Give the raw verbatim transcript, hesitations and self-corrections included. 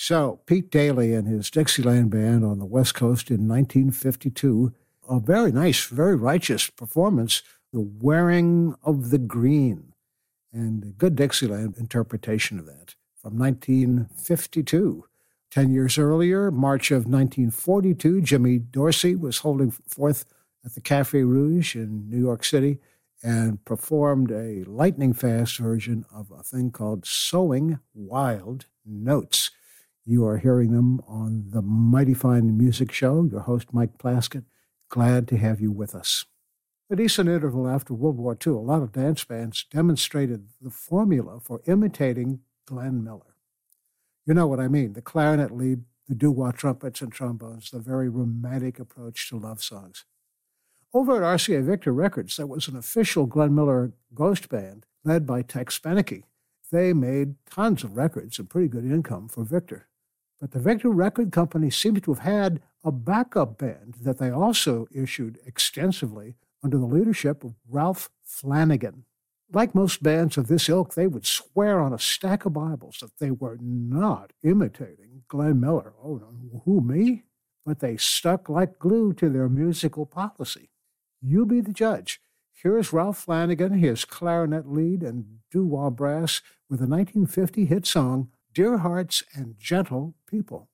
So, Pete Daly and his Dixieland Band on the West Coast in nineteen fifty-two, a very nice, very righteous performance, The Wearing of the Green, and a good Dixieland interpretation of that from nineteen fifty-two. Ten years earlier, March of nineteen forty-two, Jimmy Dorsey was holding forth at the Café Rouge in New York City and performed a lightning-fast version of a thing called Sowing Wild Notes. You are hearing them on the Mighty Fine Music Show. Your host, Mike Plaskett. Glad to have you with us. A decent interval after World War Two, a lot of dance bands demonstrated the formula for imitating Glenn Miller. You know what I mean, the clarinet lead, the doo-wah trumpets and trombones, the very romantic approach to love songs. Over at R C A Victor Records, there was an official Glenn Miller ghost band led by Tex Beneke. They made tons of records and pretty good income for Victor. But the Victor Record Company seems to have had a backup band that they also issued extensively under the leadership of Ralph Flanagan. Like most bands of this ilk, they would swear on a stack of Bibles that they were not imitating Glenn Miller. Oh, who, me? But they stuck like glue to their musical policy. You be the judge. Here's Ralph Flanagan, his clarinet lead and doo-wah brass with a nineteen fifty hit song, Dear Hearts and Gentle People.